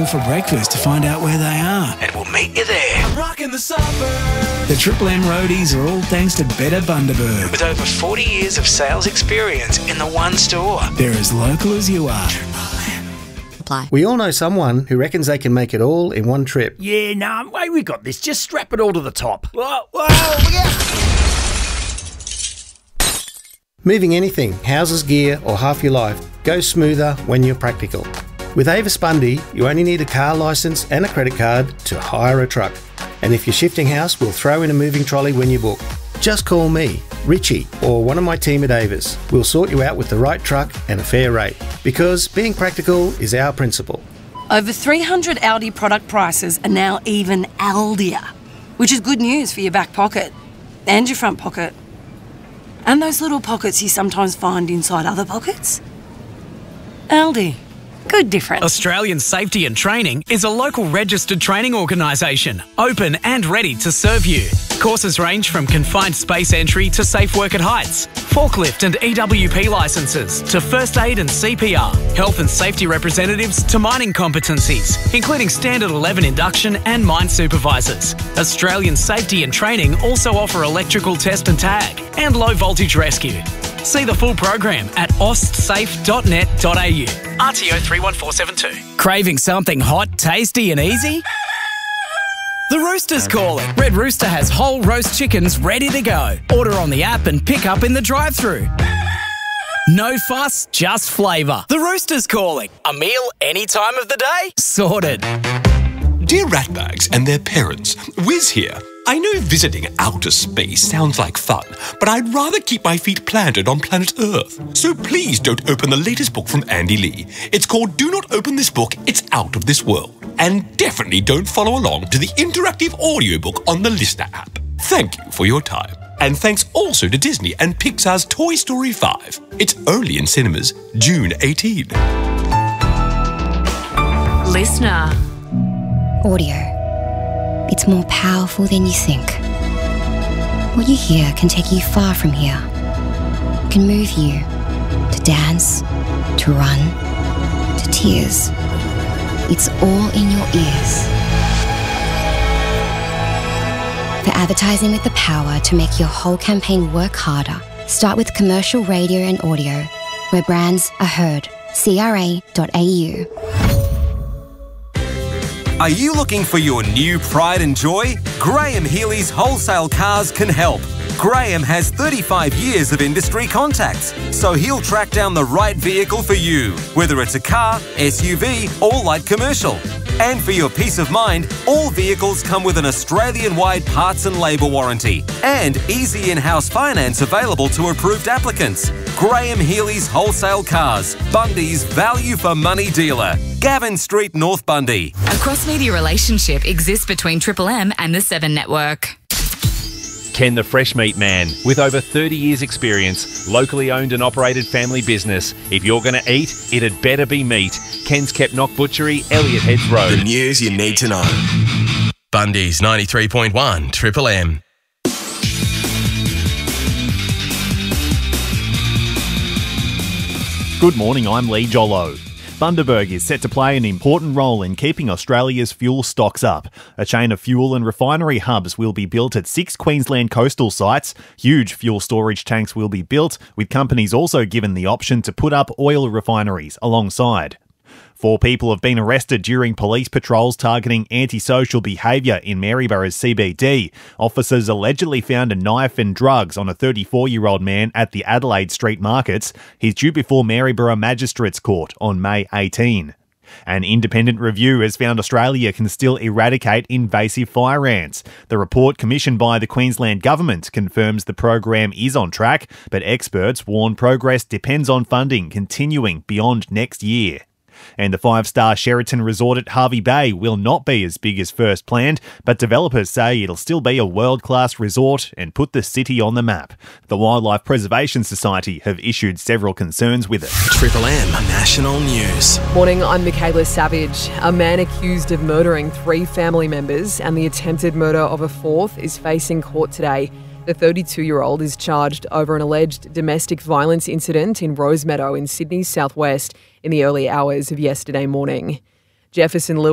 Camel for breakfast to find out where they are. And we'll meet you there. I'm rocking the suburbs. The Triple M roadies are all thanks to Better Bundaberg. With over 40 years of sales experience in the one store. They're as local as you are. Apply. We all know someone who reckons they can make it all in one trip. Yeah, nah, mate, we got this. Just strap it all to the top. Whoa, look out. Moving anything, houses, gear or half your life, goes smoother when you're practical. With Avis Bundy, you only need a car licence and a credit card to hire a truck. And if you're shifting house, we'll throw in a moving trolley when you book. Just call me, Richie, or one of my team at Avis. We'll sort you out with the right truck and a fair rate. Because being practical is our principle. Over 300 Audi product prices are now even Aldia, which is good news for your back pocket and your front pocket. And those little pockets you sometimes find inside other pockets. Aldi. Good difference. Australian Safety and Training is a local registered training organisation, open and ready to serve you. Courses range from confined space entry to safe work at heights, forklift and EWP licences to first aid and CPR, health and safety representatives to mining competencies, including Standard 11 induction and mine supervisors. Australian Safety and Training also offer electrical test and tag and low voltage rescue. See the full program at austsafe.net.au. RTO 31472. Craving something hot, tasty and easy? The Rooster's calling. Red Rooster has whole roast chickens ready to go. Order on the app and pick up in the drive-thru. No fuss, just flavour. The Rooster's calling. A meal any time of the day? Sorted. Dear ratbags and their parents, Wiz here. I know visiting outer space sounds like fun, but I'd rather keep my feet planted on planet Earth. So please don't open the latest book from Andy Lee. It's called Do Not Open This Book, It's Out of This World. And definitely don't follow along to the interactive audiobook on the Listener app. Thank you for your time. And thanks also to Disney and Pixar's Toy Story 5. It's only in cinemas June 18. Listener. Audio. It's more powerful than you think. What you hear can take you far from here. It can move you to dance, to run, to tears. It's all in your ears. For advertising with the power to make your whole campaign work harder, start with commercial radio and audio, where brands are heard. CRA.au. Are you looking for your new pride and joy? Graham Healy's Wholesale Cars can help. Graham has 35 years of industry contacts, so he'll track down the right vehicle for you, whether it's a car, SUV or light commercial. And for your peace of mind, all vehicles come with an Australian-wide parts and labour warranty and easy in-house finance available to approved applicants. Graham Healy's Wholesale Cars, Bundy's value for money dealer. Gavin Street, North Bundy. A cross-media relationship exists between Triple M and the 7 Network. Ken the Fresh Meat Man, with over 30 years experience, locally owned and operated family business. If you're going to eat, it'd better be meat. Ken's Kepnock Butchery, Elliot Heads Road. The news you need to know. Bundy's 93.1 Triple M. Good morning, I'm Lee Jollo. Bundaberg is set to play an important role in keeping Australia's fuel stocks up. A chain of fuel and refinery hubs will be built at 6 Queensland coastal sites. Huge fuel storage tanks will be built, with companies also given the option to put up oil refineries alongside. 4 people have been arrested during police patrols targeting antisocial behaviour in Maryborough's CBD. Officers allegedly found a knife and drugs on a 34-year-old man at the Adelaide Street markets. He's due before Maryborough Magistrates Court on May 18. An independent review has found Australia can still eradicate invasive fire ants. The report, commissioned by the Queensland Government, confirms the program is on track, but experts warn progress depends on funding continuing beyond next year. And the 5-star Sheraton Resort at Hervey Bay will not be as big as first planned, but developers say it'll still be a world-class resort and put the city on the map. The Wildlife Preservation Society have issued several concerns with it. Triple M National News. Morning, I'm Michaela Savage. A man accused of murdering 3 family members and the attempted murder of a 4th is facing court today. The 32-year-old is charged over an alleged domestic violence incident in Rosemeadow in Sydney's southwest in the early hours of yesterday morning. Jefferson Lewis